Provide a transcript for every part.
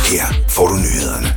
Her får du nyhederne.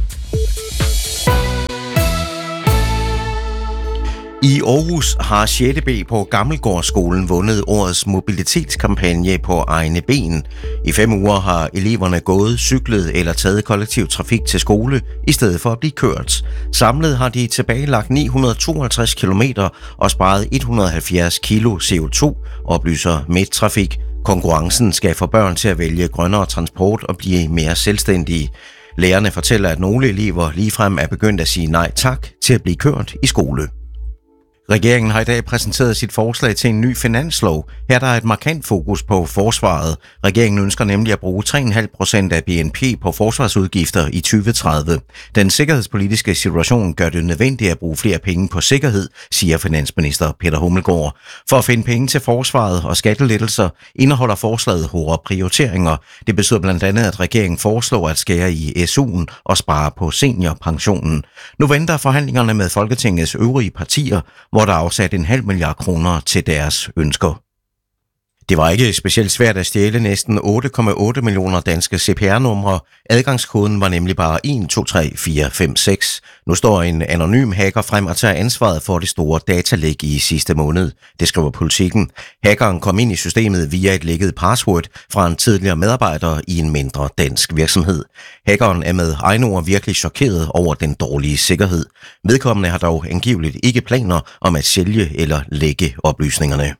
I Aarhus har 6. B på Gammelgårdsskolen vundet årets mobilitetskampagne på egne ben. I 5 uger har eleverne gået, cyklet eller taget kollektiv trafik til skole, i stedet for at blive kørt. Samlet har de tilbagelagt 952 kilometer og sparet 170 kilo CO2, oplyser Midttrafik. Konkurrencen skal få børn til at vælge grønnere transport og blive mere selvstændige. Lærerne fortæller, at nogle elever ligefrem er begyndt at sige nej tak til at blive kørt i skole. Regeringen har i dag præsenteret sit forslag til en ny finanslov. Her er der et markant fokus på forsvaret. Regeringen ønsker nemlig at bruge 3,5% af BNP på forsvarsudgifter i 2030. Den sikkerhedspolitiske situation gør det nødvendigt at bruge flere penge på sikkerhed, siger finansminister Peter Hummelgaard. For at finde penge til forsvaret og skattelettelser indeholder forslaget hårde prioriteringer. Det betyder blandt andet, at regeringen foreslår at skære i SU'en og spare på seniorpensionen. Nu venter forhandlingerne med Folketingets øvrige partier, hvor der er afsat 0,5 milliard kroner til deres ønsker. Det var ikke specielt svært at stjæle næsten 8,8 millioner danske CPR-numre. Adgangskoden var nemlig bare 123456. Nu står en anonym hacker frem og tager ansvaret for det store datalæk i sidste måned. Det skriver Politiken. Hackeren kom ind i systemet via et lækket password fra en tidligere medarbejder i en mindre dansk virksomhed. Hackeren er med egne ord virkelig chokeret over den dårlige sikkerhed. Vedkommende har dog angiveligt ikke planer om at sælge eller lække oplysningerne.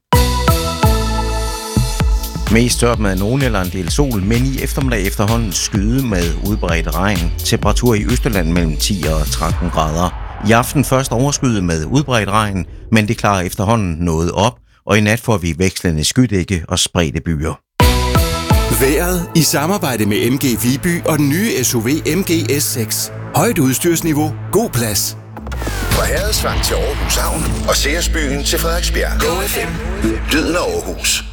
Mest tørt med nogen eller en del sol, men i eftermiddag efterhånden skyde med udbredt regn. Temperatur i Østjylland mellem 10 og 13 grader. I aften først overskyet med udbredt regn, men det klarer efterhånden noget op, og i nat får vi vekslende skydække og spredte byer. Vejret i samarbejde med MG Viby og den nye SUV MG S6. Højt udstyrsniveau, god plads. Fra Herredsvang til Aarhus Havn og Seersbyen til Frederiksbjerg. Go FM. Lyden af Aarhus.